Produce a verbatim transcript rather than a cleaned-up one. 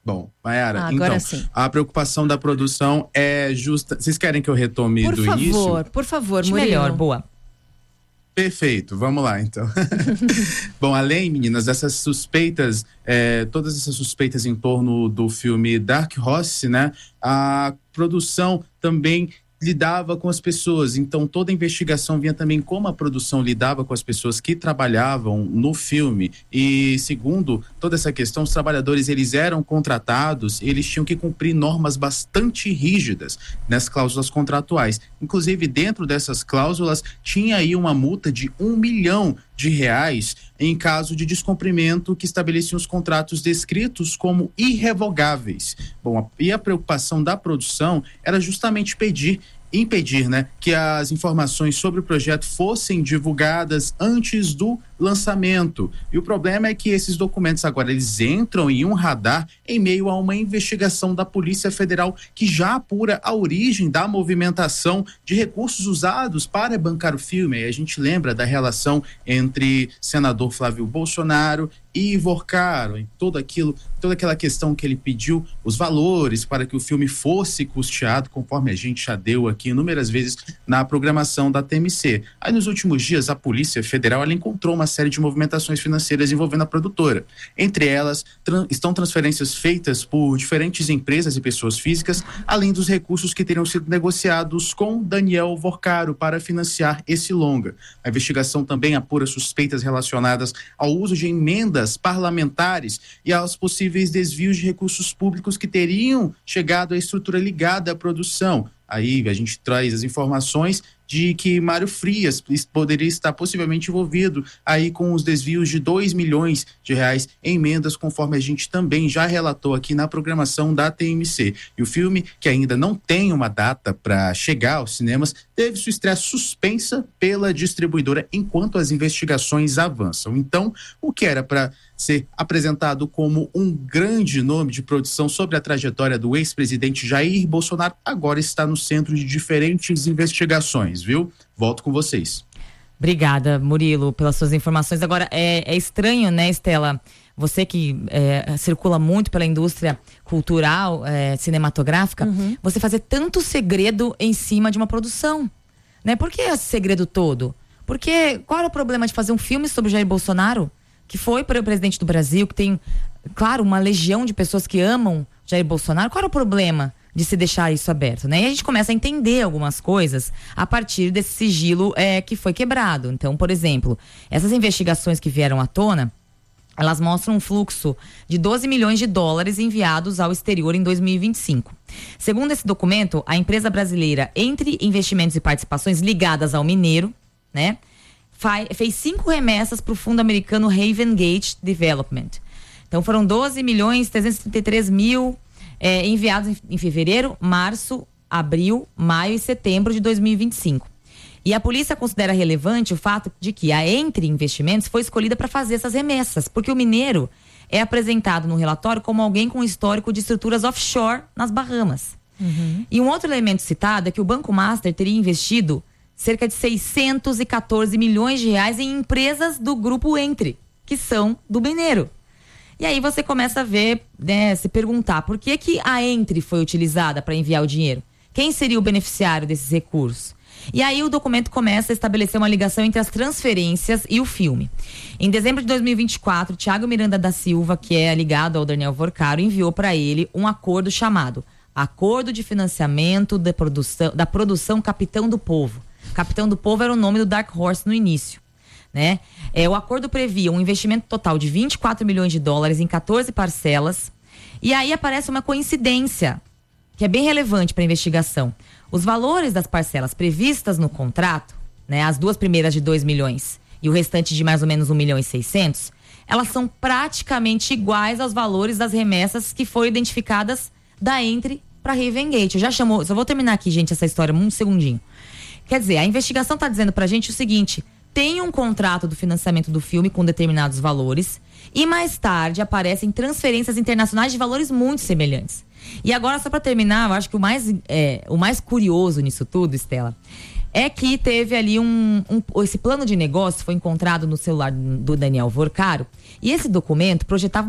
Bom, Mayara, ah, agora então, sim. A preocupação da produção é justa... Vocês querem que eu retome por do favor, início? Por favor, por favor, Murilo. Melhor, boa. Perfeito, vamos lá então. Bom, além, meninas, dessas suspeitas, é, todas essas suspeitas em torno do filme Dark Horse, né? A produção também lidava com as pessoas, então toda a investigação vinha também como a produção lidava com as pessoas que trabalhavam no filme. E segundo toda essa questão, os trabalhadores, eles eram contratados, eles tinham que cumprir normas bastante rígidas nas cláusulas contratuais. Inclusive, dentro dessas cláusulas tinha aí uma multa de um milhão de reais em caso de descumprimento, que estabeleciam os contratos descritos como irrevogáveis. Bom, a, e a preocupação da produção era justamente pedir impedir, né, que as informações sobre o projeto fossem divulgadas antes do lançamento. E o problema é que esses documentos agora, eles entram em um radar em meio a uma investigação da Polícia Federal que já apura a origem da movimentação de recursos usados para bancar o filme. E a gente lembra da relação entre senador Flávio Bolsonaro e Vorcaro, em todo aquilo, toda aquela questão que ele pediu os valores para que o filme fosse custeado, conforme a gente já deu aqui inúmeras vezes na programação da T M C. Aí nos últimos dias a Polícia Federal, ela encontrou uma série de movimentações financeiras envolvendo a produtora. Entre elas tran- estão transferências feitas por diferentes empresas e pessoas físicas, além dos recursos que teriam sido negociados com Daniel Vorcaro para financiar esse longa. A investigação também apura suspeitas relacionadas ao uso de emendas parlamentares e aos possíveis desvios de recursos públicos que teriam chegado à estrutura ligada à produção. Aí a gente traz as informações de que Mário Frias poderia estar possivelmente envolvido aí com os desvios de dois milhões de reais em emendas, conforme a gente também já relatou aqui na programação da T M C. E o filme, que ainda não tem uma data para chegar aos cinemas, teve sua estreia suspensa pela distribuidora enquanto as investigações avançam. Então, o que era para ser apresentado como um grande nome de produção sobre a trajetória do ex-presidente Jair Bolsonaro, agora está no centro de diferentes investigações, viu? Volto com vocês. Obrigada, Murilo, pelas suas informações. Agora, é, é estranho, né, Estela? Você que é, circula muito pela indústria cultural, é, cinematográfica, uhum. você fazer tanto segredo em cima de uma produção, né? Por que esse segredo todo? Porque qual era o problema de fazer um filme sobre Jair Bolsonaro, que foi para o presidente do Brasil, que tem, claro, uma legião de pessoas que amam Jair Bolsonaro? Qual era o problema de se deixar isso aberto, né? E a gente começa a entender algumas coisas a partir desse sigilo é, que foi quebrado. Então, por exemplo, essas investigações que vieram à tona, elas mostram um fluxo de doze milhões de dólares enviados ao exterior em dois mil e vinte e cinco. Segundo esse documento, a empresa brasileira, entre investimentos e participações ligadas ao mineiro, né, fez cinco remessas para o fundo americano Haven Gate Development. Então foram doze milhões trezentos e trinta e três mil é, enviados em, em fevereiro, março, abril, maio e setembro de dois mil e vinte e cinco. E a polícia considera relevante o fato de que a Entre Investimentos foi escolhida para fazer essas remessas, porque o mineiro é apresentado no relatório como alguém com histórico de estruturas offshore nas Bahamas. Uhum. E um outro elemento citado é que o Banco Master teria investido cerca de seiscentos e quatorze milhões de reais em empresas do grupo Entre, que são do mineiro. E aí você começa a ver, né, se perguntar por que que a Entre foi utilizada para enviar o dinheiro? Quem seria o beneficiário desses recursos? E aí o documento começa a estabelecer uma ligação entre as transferências e o filme. Em dezembro de dois mil e vinte e quatro, Thiago Miranda da Silva, que é ligado ao Daniel Vorcaro, enviou para ele um acordo chamado Acordo de Financiamento da Produção, da Produção Capitão do Povo. Capitão do Povo era o nome do Dark Horse no início, né? É, o acordo previa um investimento total de vinte e quatro milhões de dólares em quatorze parcelas. E aí aparece uma coincidência que é bem relevante para a investigação. Os valores das parcelas previstas no contrato, né, as duas primeiras de dois milhões e o restante de mais ou menos um milhão e seiscentos, elas são praticamente iguais aos valores das remessas que foram identificadas da Entre para Haven Gate. Eu já chamou, só vou terminar aqui, gente, essa história, um segundinho. Quer dizer, a investigação está dizendo pra gente o seguinte: tem um contrato do financiamento do filme com determinados valores e mais tarde aparecem transferências internacionais de valores muito semelhantes. E agora, só para terminar, eu acho que o mais, é, o mais curioso nisso tudo, Estela, é que teve ali um, um... Esse plano de negócio foi encontrado no celular do Daniel Vorcaro e esse documento projetava